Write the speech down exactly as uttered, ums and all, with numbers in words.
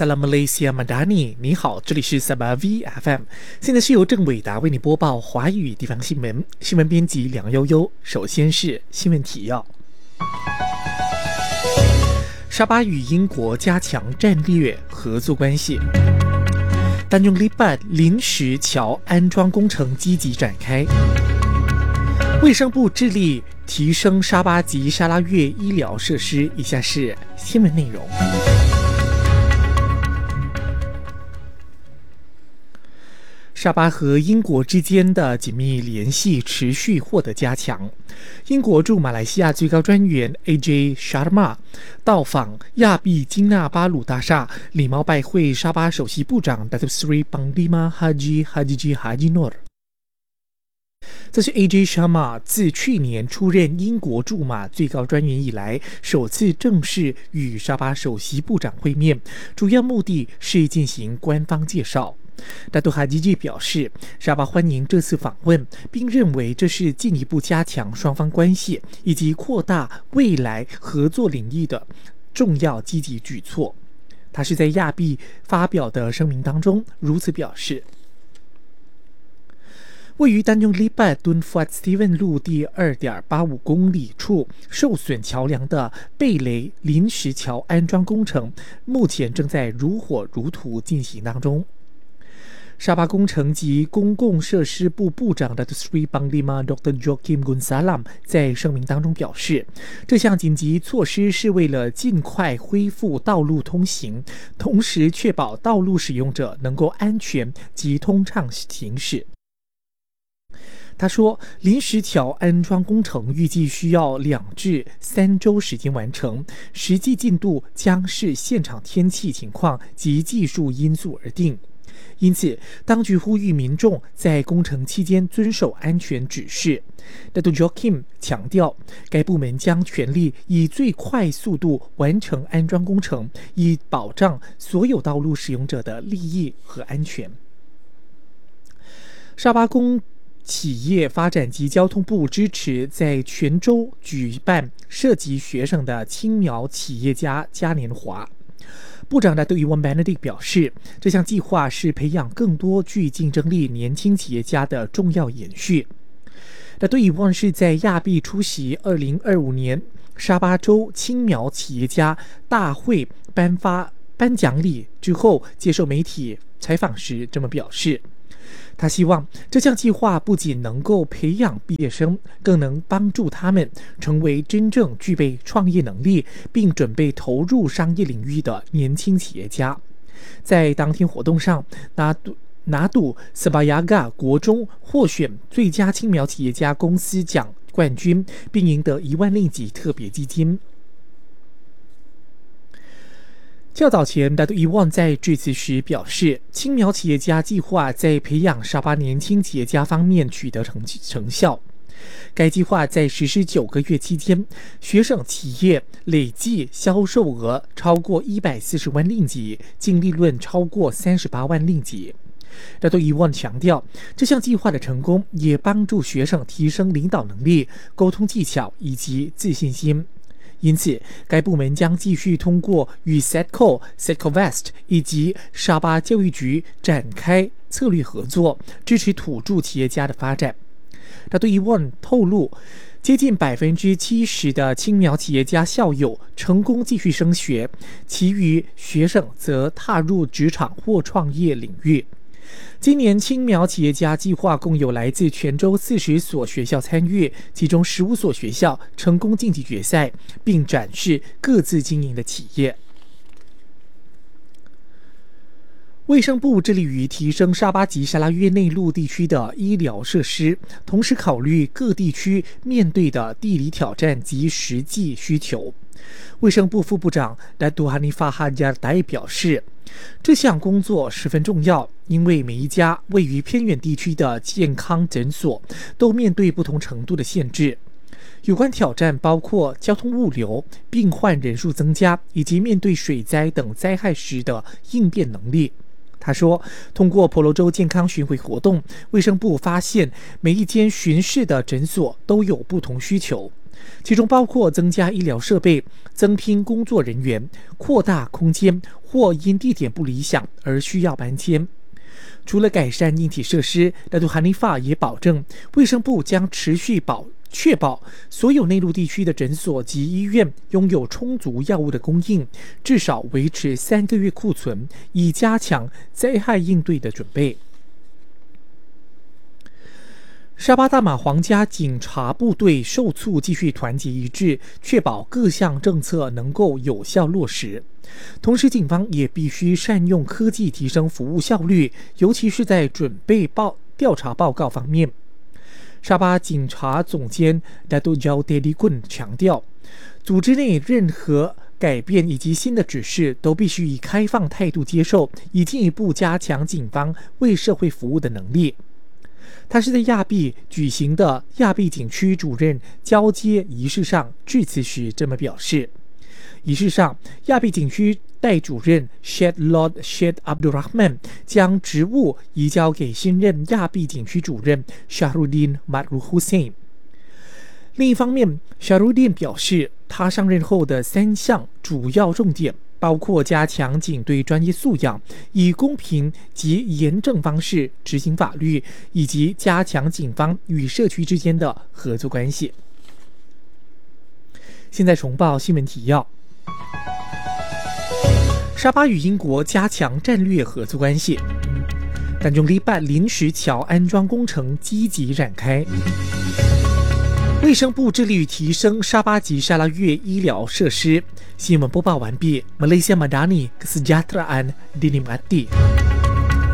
Salam Malaysia Madani， 你好，这里是 Sabah V F M， 现在是由郑伟达为你播报华语地方新闻。新闻编辑梁悠悠。首先是新闻提要：沙巴与英国加强战略合作关系。丹中 Lipat 临时桥安装工程积极展开。卫生部致力提升沙巴及沙拉越医疗设施。以下是新闻内容。沙巴和英国之间的紧密联系持续获得加强。英国驻马来西亚最高专员 A J Sharma 到访亚庇金纳巴鲁大厦，礼貌拜会沙巴首席部长 Datuk Seri Panglima Haji Hajiji Haji Noor。这是 A J Sharma 自去年出任英国驻马最高专员以来首次正式与沙巴首席部长会面，主要目的是进行官方介绍。大都哈基基表示，沙巴欢迎这次访问，并认为这是进一步加强双方关系以及扩大未来合作领域的重要积极举措。他是在亚庇发表的声明当中如此表示。位于丹中 Lipat Tun Fuad Steven 路第 二点八五公里处受损桥梁的贝雷临时桥安装工程，目前正在如火如荼进行当中。沙巴工程及公共设施部部长 Datuk Seri Panglima Doktor Joaquim Gunsalam 在声明当中表示，这项紧急措施是为了尽快恢复道路通行，同时确保道路使用者能够安全及通畅行驶。他说，临时桥安装工程预计需要两至三周时间完成，实际进度将视现场天气情况及技术因素而定。因此，当局呼吁民众在工程期间遵守安全指示。Datuk Joaquim 强调，该部门将全力以最快速度完成安装工程，以保障所有道路使用者的利益和安全。沙巴公企业发展及交通部支持在全州举办涉及学生的青苗企业家嘉年华。部长的对Iwan Benedict 表示，这项计划是培养更多具竞争力年轻企业家的重要延续。那对Iwan是在亚庇出席二零二五年沙巴州青苗企业家大会颁发颁奖礼之后接受媒体采访时这么表示。他希望这项计划不仅能够培养毕业生，更能帮助他们成为真正具备创业能力并准备投入商业领域的年轻企业家。在当天活动上，拿督拿督斯巴亚嘎国中获选最佳青苗企业家公司奖冠军，并赢得一万令吉特别基金。较早前 Datuk Iwan 在致辞时表示，青苗企业家计划在培养沙巴年轻企业家方面取得 成, 成效。该计划在实施九个月期间，学省企业累计销售额超过一百四十万令吉，净利润超过三十八万令吉。Datuk Iwan 强调，这项计划的成功也帮助学省提升领导能力、沟通技巧以及自信心。因此，该部门将继续通过与 Setco、Setco West 以及沙巴教育局展开策略合作，支持土著企业家的发展。他对Iwan透露，接近百分之七十的青苗企业家校友成功继续升学，其余学生则踏入职场或创业领域。今年青苗企业家计划共有来自全州四十所学校参与，其中十五所学校成功晋级决赛，并展示各自经营的企业。卫生部致力于提升沙巴及沙拉越内陆地区的医疗设施，同时考虑各地区面对的地理挑战及实际需求。卫生部副部长 Datuk Hanifah Hajar Taib 表示，这项工作十分重要，因为每一家位于偏远地区的健康诊所都面对不同程度的限制。有关挑战包括交通物流、病患人数增加，以及面对水灾等灾害时的应变能力。他说，通过婆罗洲健康巡回活动，卫生部发现每一间巡视的诊所都有不同需求。 其中包括增加医疗设备、增聘工作人员、扩大空间或因地点不理想而需要搬迁。除了改善硬体设施，大都哈尼法也保证卫生部将持续保确保所有内陆地区的诊所及医院拥有充足药物的供应，至少维持三个月库存，以加强灾害应对的准备。沙巴大马皇家警察部队受促继续团结一致，确保各项政策能够有效落实。同时，警方也必须善用科技提升服务效率，尤其是在准备报调查报告方面。沙巴警察总监 Dato' Jauh Teddy Kun 强调，组织内任何改变以及新的指示都必须以开放态度接受，以进一步加强警方为社会服务的能力。他是在亚庇举行的亚庇景区主任交接仪式上致辞时这么表示。仪式上，亚庇景区代主任 Syed Lord Syed Abdul Rahman 将职务移交给新任亚庇景区主任 Shahruddin Matruh Hussein。另一方面， Shahruddin 表示，他上任后的三项主要重点包括加强警队专业素养，以公平及严正方式执行法律，以及加强警方与社区之间的合作关系。现在重报新闻提要：沙巴与英国加强战略合作关系；丹中利办临时桥安装工程积极展开；卫生部致力于提升沙巴及沙拉越医疗设施。新闻播报完毕。Malaysia Madani Kesejahteraan Dinikmati。